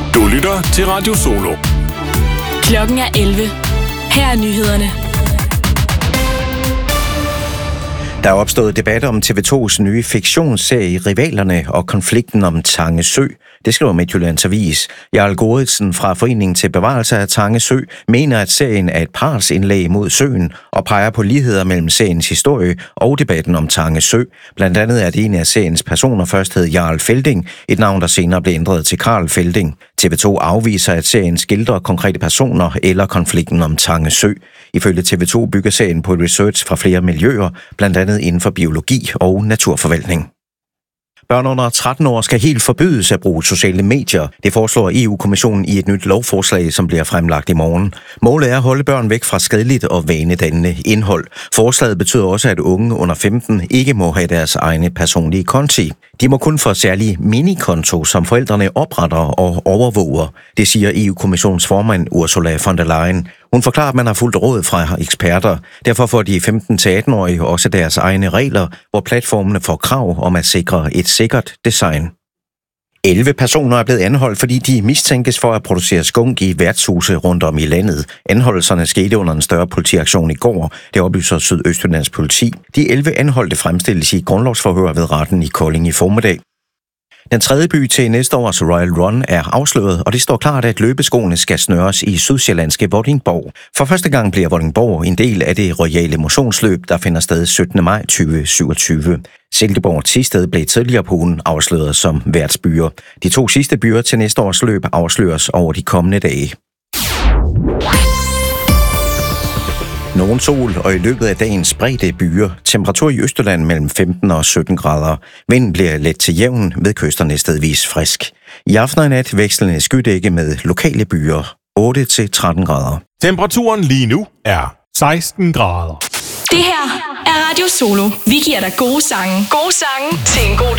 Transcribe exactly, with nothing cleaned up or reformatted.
Du lytter til Radio Solo. Klokken er elleve. Her er nyhederne. Der er opstået debat om T V to's nye fiktionsserie Rivalerne og konflikten om Tange Sø. Det skriver Midtjyllands Avis. Jarl Goritsen fra Foreningen til Bevarelse af Tange Sø mener, at serien er et partsindlæg mod søen og peger på ligheder mellem seriens historie og debatten om Tange Sø. Blandt andet er det en af seriens personer først hed Jarl Felding, et navn, der senere blev ændret til Karl Felding. T V to afviser, at serien skildrer konkrete personer eller konflikten om Tange Sø. Ifølge T V to bygger serien på research fra flere miljøer, blandt andet inden for biologi og naturforvaltning. Børn under tretten år skal helt forbydes at bruge sociale medier. Det foreslår E U-kommissionen i et nyt lovforslag, som bliver fremlagt i morgen. Målet er at holde børn væk fra skadeligt og vanedannende indhold. Forslaget betyder også, at unge under femten ikke må have deres egne personlige konti. De må kun få særlige minikonto, som forældrene opretter og overvåger. Det siger E U-kommissionens formand Ursula von der Leyen. Hun forklarer, at man har fulgt råd fra eksperter. Derfor får de femten til atten-årige også deres egne regler, hvor platformene får krav om at sikre et sikkert design. elleve personer er blevet anholdt, fordi de mistænkes for at producere skunk i værtshuse rundt om i landet. Anholdelserne skete under en større politiaktion i går. Det oplyser Sydøstjyllands politi. De elleve anholdte fremstilles i grundlovsforhør ved retten i Kolding i formiddag. Den tredje by til næste års Royal Run er afsløret, og det står klart, at løbeskoene skal snøres i sydsjællandske Vordingborg. For første gang bliver Vordingborg en del af det royale motionsløb, der finder sted syttende maj to tusind syvogtyve. Silkeborg og Thisted blev tidligere på ugen afsløret som værtsbyer. De to sidste byer til næste års løb afsløres over de kommende dage. Nogen sol, og i løbet af dagen spredte byer. Temperatur i Østjylland mellem femten og sytten grader. Vinden bliver let til jævn, ved kysterne stedvis frisk. I aften og i nat vekslende skydække med lokale byer. otte til tretten grader. Temperaturen lige nu er seksten grader. Det her er Radio Solo. Vi giver dig gode sange. Gode sange til en god